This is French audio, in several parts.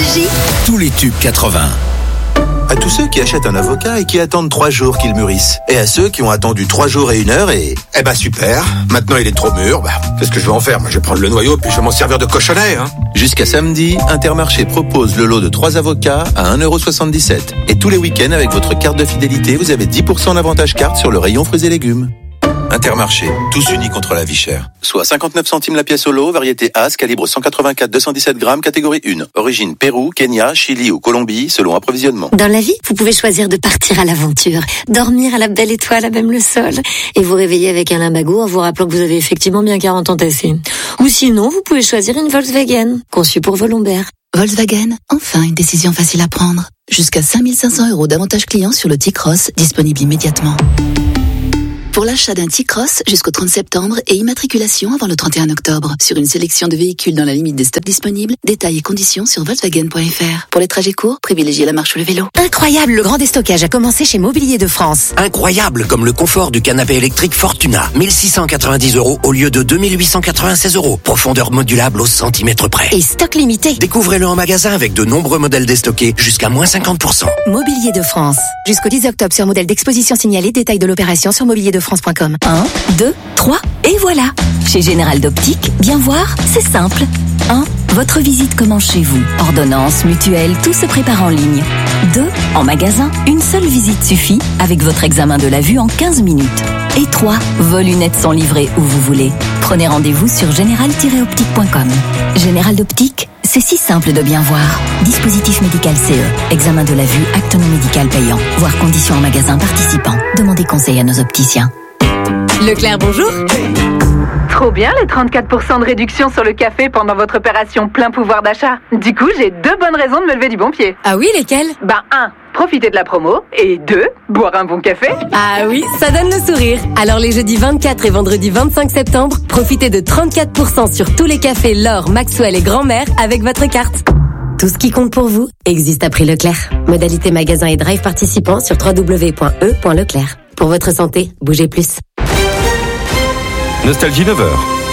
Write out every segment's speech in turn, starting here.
Nostalgie. Tous les tubes 80. À tous ceux qui achètent un avocat et qui attendent 3 jours qu'il mûrisse. Et à ceux qui ont attendu 3 jours et 1 heure et... Eh ben super, maintenant il est trop mûr, qu'est-ce que je vais en faire? Moi je vais prendre le noyau puis je vais m'en servir de cochonnet, hein. Jusqu'à samedi, Intermarché propose le lot de 3 avocats à 1,77€. Et tous les week-ends, avec votre carte de fidélité, vous avez 10% d'avantage carte sur le rayon fruits et légumes. Intermarché, tous unis contre la vie chère. Soit 59 centimes la pièce au lot, variété As, calibre 184-217 grammes, catégorie 1. Origine Pérou, Kenya, Chili ou Colombie, selon approvisionnement. Dans la vie, vous pouvez choisir de partir à l'aventure, dormir à la belle étoile, à même le sol, et vous réveiller avec un limbago en vous rappelant que vous avez effectivement bien 40 ans tassés. Ou sinon, vous pouvez choisir une Volkswagen, conçue pour vos lombaires. Volkswagen, enfin une décision facile à prendre. Jusqu'à 5 500 € d'avantages clients sur le T-Cross, disponible immédiatement. Pour l'achat d'un T-Cross jusqu'au 30 septembre et immatriculation avant le 31 octobre sur une sélection de véhicules dans la limite des stocks disponibles, détails et conditions sur Volkswagen.fr. Pour les trajets courts, privilégiez la marche ou le vélo. Incroyable, le grand déstockage a commencé chez Mobilier de France. Incroyable comme le confort du canapé électrique Fortuna. 1690 € au lieu de 2896 €. Profondeur modulable au centimètre près. Et stock limité. Découvrez-le en magasin avec de nombreux modèles déstockés jusqu'à moins 50%. Mobilier de France. Jusqu'au 10 octobre sur modèle d'exposition signalé, détail de l'opération sur mobilierdefrance.com. 1, 2, 3 et voilà. Chez Général d'Optique, bien voir, c'est simple. 1. Votre visite commence chez vous. Ordonnance, mutuelle, tout se prépare en ligne. 2. En magasin, une seule visite suffit avec votre examen de la vue en 15 minutes. Et 3. Vos lunettes sont livrées où vous voulez. Prenez rendez-vous sur général-optique.com. Général d'Optique, c'est si simple de bien voir. Dispositif médical CE. Examen de la vue, acte non médical payant. Voir conditions en magasin participant. Demandez conseil à nos opticiens. Leclerc, bonjour. Trop bien les 34% de réduction sur le café pendant votre opération plein pouvoir d'achat. Du coup, j'ai 2 bonnes raisons de me lever du bon pied. Ah oui, lesquelles? 1. Profiter de la promo. Et 2. Boire un bon café. Ah oui, ça donne le sourire. Alors les jeudis 24 et vendredi 25 septembre, profitez de 34% sur tous les cafés L'Or, Maxwell et Grand-Mère avec votre carte. Tout ce qui compte pour vous existe à prix Leclerc. Modalité magasin et drive participants sur www.e.leclerc. Pour votre santé, bougez plus. Nostalgie 9h.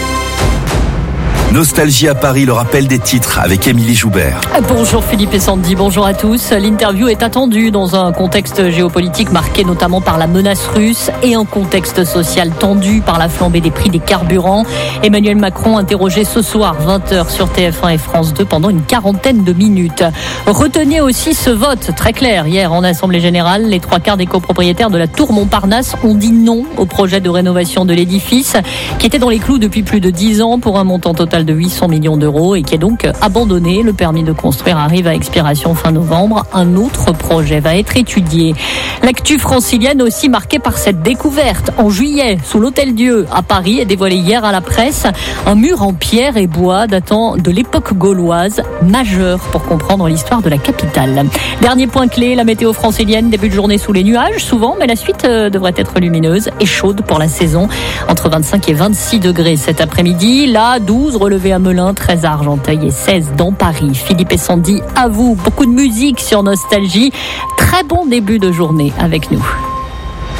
Nostalgie à Paris, le rappel des titres avec Émilie Joubert. Bonjour Philippe et Sandy, bonjour à tous. L'interview est attendue dans un contexte géopolitique marqué notamment par la menace russe et un contexte social tendu par la flambée des prix des carburants. Emmanuel Macron interrogé ce soir 20h sur TF1 et France 2 pendant une quarantaine de minutes. Retenez aussi ce vote très clair. Hier en Assemblée Générale, les 3/4 des copropriétaires de la Tour Montparnasse ont dit non au projet de rénovation de l'édifice qui était dans les clous depuis plus de 10 ans pour un montant total de 800 millions d'euros et qui est donc abandonné. Le permis de construire arrive à expiration fin novembre. Un autre projet va être étudié. L'actu francilienne aussi marquée par cette découverte. En juillet, sous l'Hôtel-Dieu à Paris, est dévoilé hier à la presse un mur en pierre et bois datant de l'époque gauloise, majeur pour comprendre l'histoire de la capitale. Dernier point clé, la météo francilienne, début de journée sous les nuages souvent, mais la suite devrait être lumineuse et chaude pour la saison. Entre 25 et 26 degrés cet après-midi. Là, 12 relevés à Melun, 13 à Argenteuil et 16 dans Paris. Philippe et Sandy, à vous. Beaucoup de musique sur Nostalgie. Très bon début de journée avec nous.